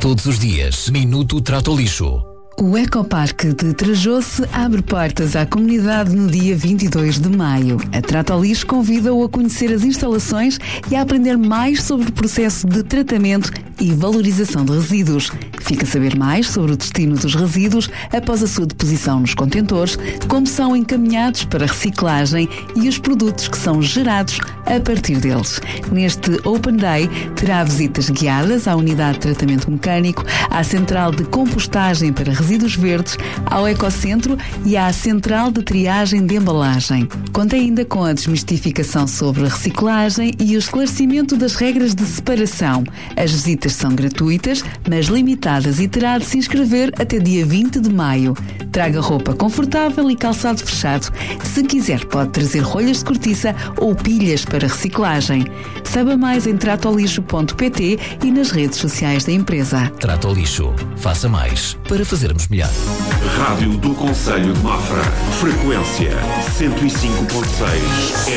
Todos os dias, Minuto Trato ao Lixo. O Ecoparque de Trajoce abre portas à comunidade no dia 22 de maio. A Trato ao Lixo convida-o a conhecer as instalações e a aprender mais sobre o processo de tratamento e valorização de resíduos. Fica a saber mais sobre o destino dos resíduos após a sua deposição nos contentores, como são encaminhados para reciclagem e os produtos que são gerados a partir deles. Neste Open Day terá visitas guiadas à unidade de tratamento mecânico, à central de compostagem para resíduos verdes, ao ecocentro e à central de triagem de embalagem. Conta ainda com a desmistificação sobre a reciclagem e o esclarecimento das regras de separação. As visitas são gratuitas, mas limitadas e terá de se inscrever até dia 20 de maio. Traga roupa confortável e calçado fechado. Se quiser, pode trazer rolhas de cortiça ou pilhas para reciclagem. Saiba mais em tratoalixo.pt e nas redes sociais da empresa. Trato ao Lixo. Faça mais para fazermos melhor. Rádio do Concelho de Mafra. Frequência 105.6.